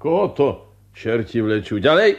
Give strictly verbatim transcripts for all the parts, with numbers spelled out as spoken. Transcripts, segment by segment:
Koho to čerti vlečú? Ďalej.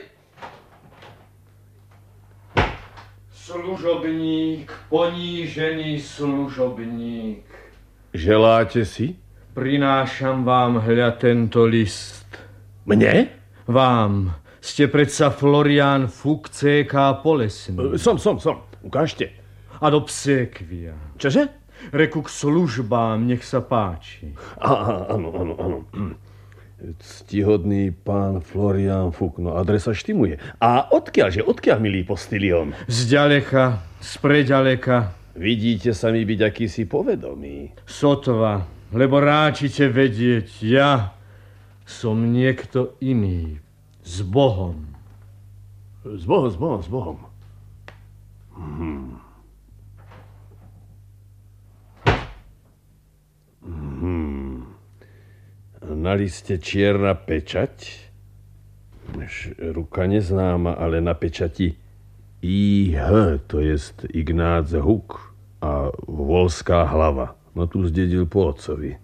Služobník, ponížený služobník. Želáte si? Prinášam vám hľa tento list. Mne? Vám. Ste predsa Florián Fuk, cé ká Polesný. Som, som, som. Ukážte. A do obsékvia. Čože? Reku k službám, nech sa páči. Aha, áno, áno, áno. Ctihodný pán Florián Fuk, no adresa štimuje. A odkiaľže, odkiaľ, milý postilion? Zďaleka, spreďaleka. Vidíte sa mi byť akýsi povedomý. Sotva, lebo ráčite vedieť, ja som niekto iný. S Bohom. S Bohom, s Bohom, s Bohom. Hmm. Hmm. Na liste čierna pečať. Ruka neznáma, ale na pečati í há, to jest Ignác Huk a Volská hlava. No tu zdedil po otcovi.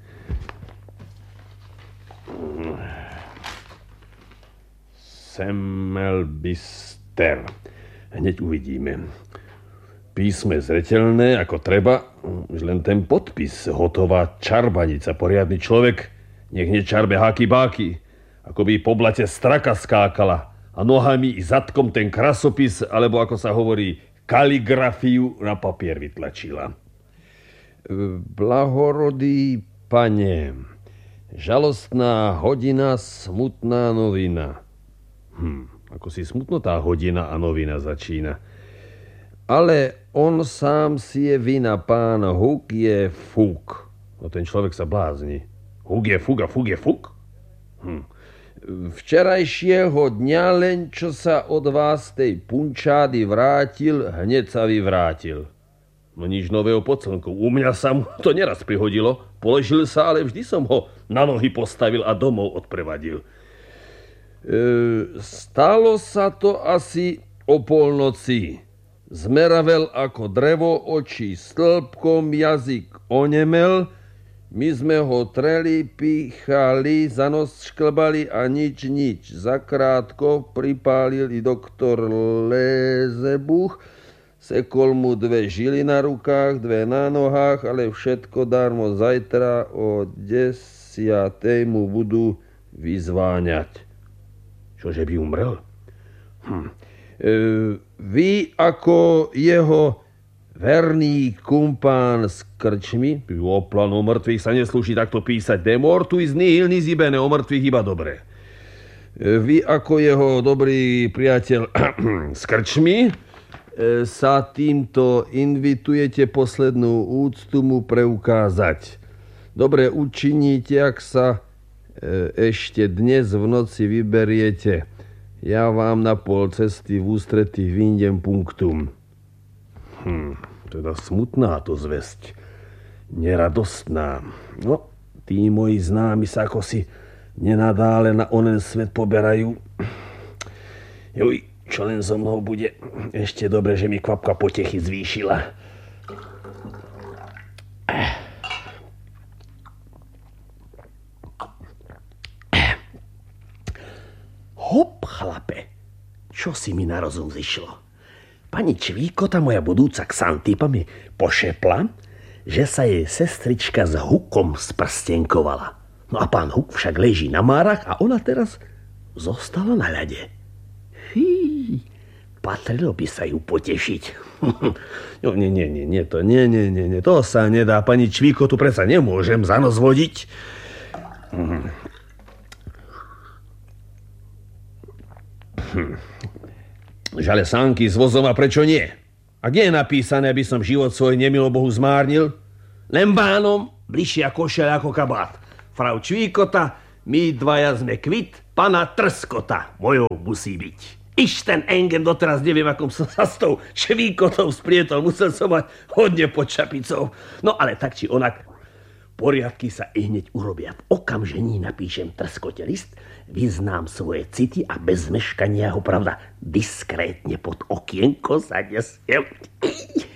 Semmelbister. Hneď uvidíme. Písme zreteľné, ako treba, už len ten podpis, hotová čarbanica, poriadny človek, nech nečarbe háky-báky, ako by po blate straka skákala a nohami i zadkom ten krasopis, alebo ako sa hovorí, kaligrafiu na papier vytlačila. Blahorodý pane, žalostná hodina, smutná novina. Hm, ako si smutno tá hodina a novina začína. Ale on sám si je vina, pán Huk je Fuk. No ten človek sa blázni. Huk je Fuk a Fuk je Fuk? Hm. Včerajšieho dňa len čo sa od vás tej punčády vrátil, hneď sa vyvrátil. No nič nového pod slnkou. U mňa sa mu to neraz prihodilo. Položil sa, ale vždy som ho na nohy postavil a domov odprevadil. E, stalo sa to asi o polnoci. Zmeravel ako drevo, oči stĺpkom, jazyk onemel. My sme ho treli, píchali, za nos šklbali a nič, nič. Zakrátko pripálil i doktor Lézebuch. Sekol mu dve žily na rukách, dve na nohách, ale všetko darmo. Zajtra o desiatej mu budú vyzváňať. Čože by umrel? Hm. E, vy ako jeho verný kumpán s krčmi, o planu o mŕtvych sa neslúši takto písať, de mortuis nihil nisi bene, o mŕtvych iba dobre. E, vy ako jeho dobrý priateľ s krčmi e, sa týmto invitujete poslednú úctu mu preukázať. Dobre učiníte, ak sa ešte dnes v noci vyberiete. Ja vám na pol cesty v ústretí vyjdem punktum. Hm, teda smutná to zvesť. Neradostná. No, tí moji známi sa ako si nenadále na onen svet poberajú. Juj, čo len so mnou bude. Ešte dobre, že mi kvapka potechy zvýšila. Hop, chlape, čo si mi na rozum zišlo? Pani Čvíkota, moja budúca Xantipa, mi pošepla, že sa jej sestrička s Hukom sprstenkovala. No a pán Huk však leží na márach a ona teraz zostala na ľade. Fí, patrilo by sa ju potešiť. No, nie, nie, nie, nie, to, nie, nie, nie, nie, to sa nedá. Pani Čvíkotu predsa nemôžem za nos vodiť. Mhm. Hm. Žale sánky s vozom a prečo nie? A kde je napísané, aby som život svoj nemilo Bohu zmárnil? Len bánom, bližšia košeľ ako kabát. Frau Čvíkota, my dvaja sme kvit, pana Trskota mojou musí byť. Iš ten engen doteraz neviem, akom som sa s tou Čvíkotou sprietol. Musel som mať hodne pod čapicou. No ale tak či onak, poriadky sa i hneď urobia. V okamžení napíšem Trskote list, vyznám svoje city a bez meškania ho, pravda, diskrétne pod okienko zanesiem.